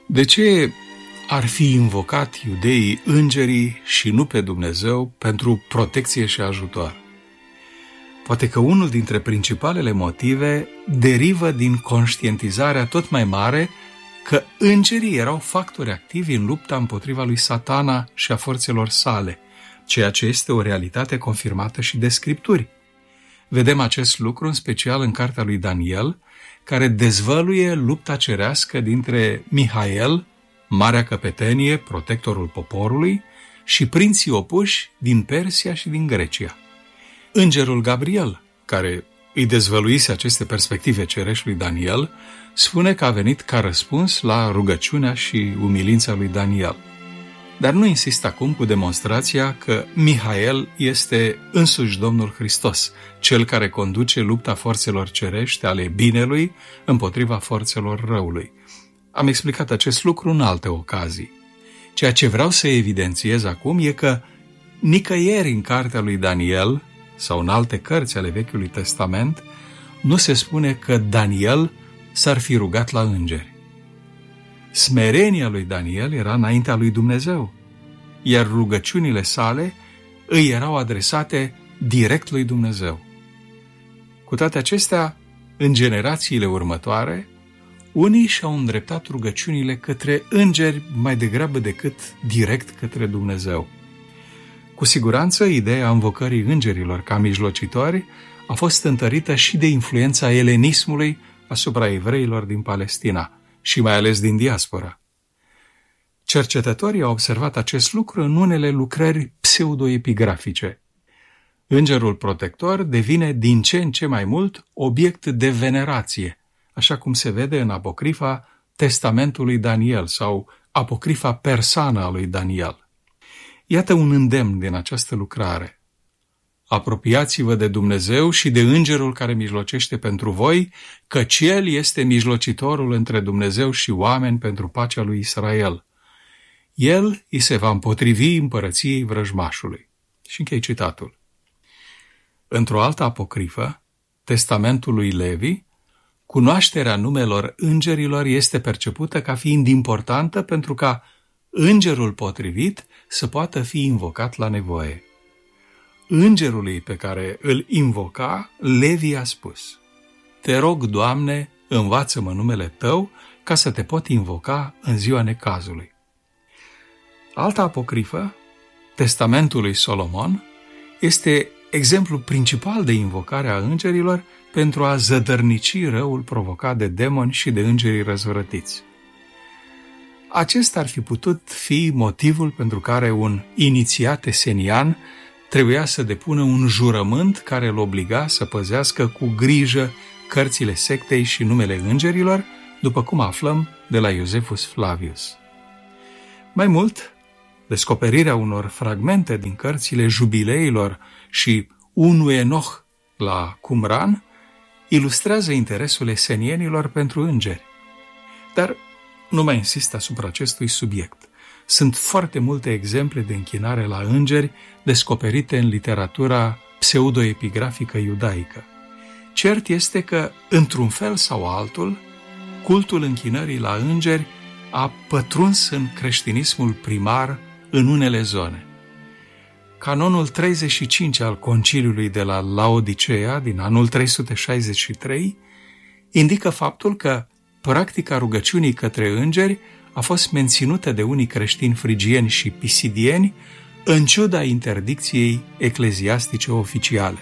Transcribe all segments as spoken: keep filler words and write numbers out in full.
De ce ar fi invocat iudeii îngerii și nu pe Dumnezeu pentru protecție și ajutor? Poate că unul dintre principalele motive derivă din conștientizarea tot mai mare că îngerii erau factori activi în lupta împotriva lui Satana și a forțelor sale, ceea ce este o realitate confirmată și de Scripturi. Vedem acest lucru în special în cartea lui Daniel, care dezvăluie lupta cerească dintre Mihael, Marea Căpetenie, protectorul poporului, și prinții opuși din Persia și din Grecia. Îngerul Gabriel, care îi dezvăluise aceste perspective cerești lui Daniel, spune că a venit ca răspuns la rugăciunea și umilința lui Daniel. Dar nu insist acum cu demonstrația că Mihael este însuși Domnul Hristos, cel care conduce lupta forțelor cerești ale binelui împotriva forțelor răului. Am explicat acest lucru în alte ocazii. Ceea ce vreau să evidențiez acum e că nicăieri în cartea lui Daniel sau în alte cărți ale Vechiului Testament nu se spune că Daniel s-ar fi rugat la îngeri. Smerenia lui Daniel era înaintea lui Dumnezeu, iar rugăciunile sale îi erau adresate direct lui Dumnezeu. Cu toate acestea, în generațiile următoare, unii și-au îndreptat rugăciunile către îngeri mai degrabă decât direct către Dumnezeu. Cu siguranță, ideea învocării îngerilor ca mijlocitori a fost întărită și de influența elenismului asupra evreilor din Palestina și mai ales din diaspora. Cercetătorii au observat acest lucru în unele lucrări pseudoepigrafice. Îngerul protector devine din ce în ce mai mult obiect de venerație, așa cum se vede în apocrifa Testamentului Daniel sau apocrifa persană a lui Daniel. Iată un îndemn din această lucrare. Apropiați-vă de Dumnezeu și de îngerul care mijlocește pentru voi, căci El este mijlocitorul între Dumnezeu și oameni pentru pacea lui Israel. El îi se va împotrivi împărăției vrăjmașului. Și închei citatul. Într-o altă apocrifă, Testamentul lui Levi, cunoașterea numelor îngerilor este percepută ca fiind importantă pentru ca îngerul potrivit să poată fi invocat la nevoie. Îngerului pe care îl invoca, Levi a spus: Te rog, Doamne, învață-mă numele Tău ca să te pot invoca în ziua necazului. Alta apocrifă, Testamentul lui Solomon, este exemplul principal de invocare a îngerilor pentru a zădărnici răul provocat de demoni și de îngerii răzvrătiți. Acesta ar fi putut fi motivul pentru care un inițiat esenian trebuia să depună un jurământ care îl obliga să păzească cu grijă cărțile sectei și numele îngerilor, după cum aflăm de la Iosefus Flavius. Mai mult, descoperirea unor fragmente din cărțile jubileilor și unu Enoch la Qumran ilustrează interesul esenienilor pentru îngeri. Dar nu mai insist asupra acestui subiect. Sunt foarte multe exemple de închinare la îngeri descoperite în literatura pseudoepigrafică iudaică. Cert este că, într-un fel sau altul, cultul închinării la îngeri a pătruns în creștinismul primar în unele zone. Canonul treizeci și cinci al conciliului de la Laodicea din anul trei sute șaizeci și trei indică faptul că practica rugăciunii către îngeri a fost menținută de unii creștini frigieni și pisidieni în ciuda interdicției ecleziastice oficiale.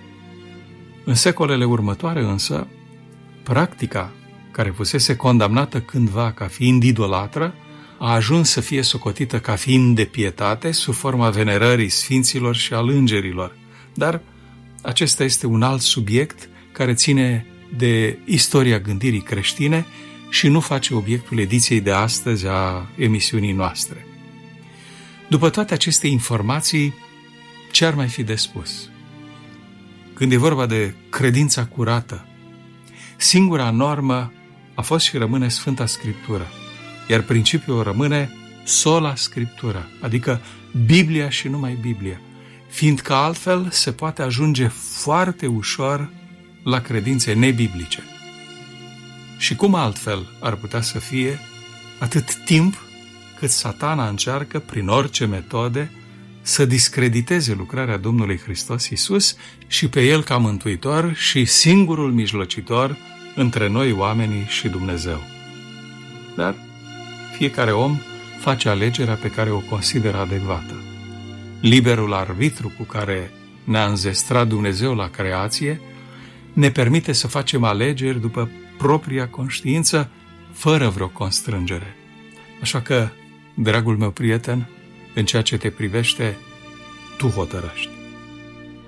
În secolele următoare însă, practica, care fusese condamnată cândva ca fiind idolatră, a ajuns să fie socotită ca fiind de pietate sub forma venerării sfinților și al îngerilor. Dar acesta este un alt subiect care ține de istoria gândirii creștine și nu face obiectul ediției de astăzi a emisiunii noastre. După toate aceste informații, ce ar mai fi de spus? Când e vorba de credința curată, singura normă a fost și rămâne Sfânta Scriptură, iar principiul rămâne sola Scriptura, adică Biblia și numai Biblia, fiindcă altfel se poate ajunge foarte ușor la credințe nebiblice. Și cum altfel ar putea să fie atât timp cât Satana încearcă, prin orice metode, să discrediteze lucrarea Domnului Hristos Iisus și pe El ca mântuitor și singurul mijlocitor între noi oamenii și Dumnezeu. Dar fiecare om face alegerea pe care o consideră adecvată. Liberul arbitru cu care ne-a înzestrat Dumnezeu la creație ne permite să facem alegeri după propria conștiință, fără vreo constrângere. Așa că, dragul meu prieten, în ceea ce te privește, tu hotărăști.